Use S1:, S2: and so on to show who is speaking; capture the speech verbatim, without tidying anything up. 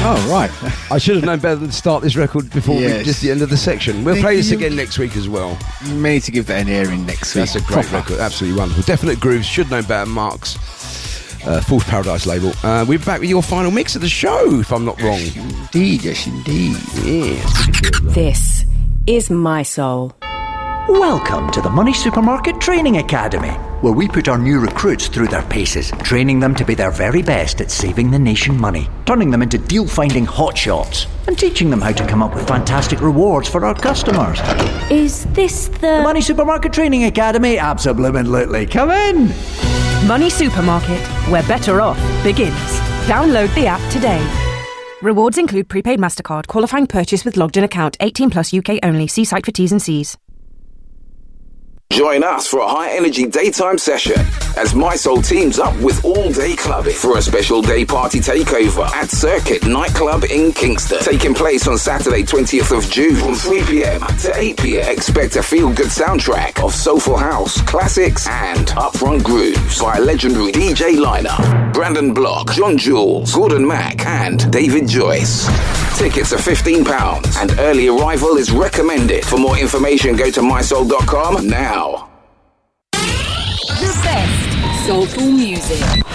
S1: Oh, right.
S2: I should have known better than to start this record before
S1: Yes.
S2: we just the end of the section. We'll
S1: Thank
S2: play this
S1: you.
S2: again next week as well.
S1: You may need to give that an airing next week.
S2: That's a great
S1: Proper.
S2: record, absolutely wonderful. Definite Grooves, should know better. Mark's uh, Fool's Paradise label. Uh, we're back with your final mix of the show, if I'm not wrong.
S1: Indeed, yes, indeed.
S2: Yes.
S3: This is My Soul.
S4: Welcome to the Money Supermarket Training Academy, where we put our new recruits through their paces, training them to be their very best at saving the nation money, turning them into deal-finding hotshots, and teaching them how to come up with fantastic rewards for our customers.
S3: Is this
S4: The
S3: the...
S4: Money Supermarket Training Academy? Absolutely. Come in!
S5: Money Supermarket, where better off begins. Download the app today. Rewards include prepaid MasterCard, qualifying purchase with logged in account, eighteen plus U K only. See site for T's and C's.
S6: Join us for a high-energy daytime session as My Soul teams up with All Day Clubbing for a special day party takeover at Circuit Nightclub in Kingston. Taking place on Saturday, twentieth of June from three p.m. to eight p.m. Expect a feel-good soundtrack of soulful house, classics, and upfront grooves by a legendary D J lineup. Brandon Block, John Jules, Gordon Mack, and David Joyce. Tickets are fifteen pounds and early arrival is recommended. For more information, go to my soul dot com now.
S3: The best soulful music.